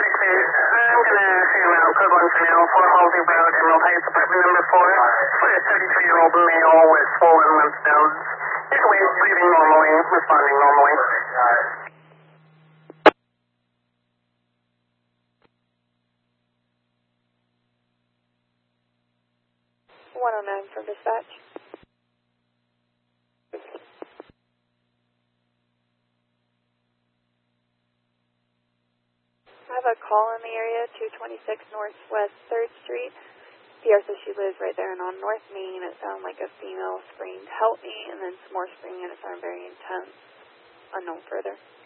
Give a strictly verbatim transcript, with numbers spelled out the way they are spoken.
thirty-two. I'm going to say now, code one for now, four Halsey Road, Emerald Heights, apartment number four. For a thirty-two-year-old male with swollen lymph nodes. His weight breathing normally, responding normally. one oh nine from dispatch. I have a call in the area, two twenty-six Northwest third Street. P R says she lives right there and on North Main. It sounded like a female screamed, "Help me," and then some more screaming and it sounded very intense. Unknown further.